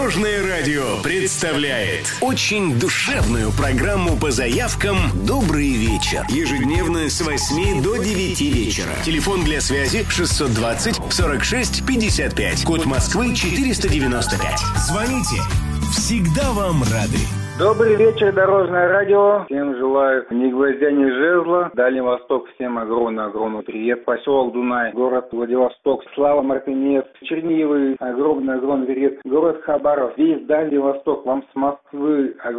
Дорожное радио представляет очень душевную программу по заявкам «Добрый вечер». Ежедневно с 8 до 9 вечера. Телефон для связи 620 46 55. Код Москвы 495. Звоните. Всегда вам рады. Добрый вечер, Дорожное радио. Всем желаю ни гвоздя, ни жезла. Дальний Восток, всем огромный привет. Поселок Дунай, город Владивосток, Слава Мартынец, Черниговый, огромный привет. Город Хабаров, весь Дальний Восток, вам с Москвы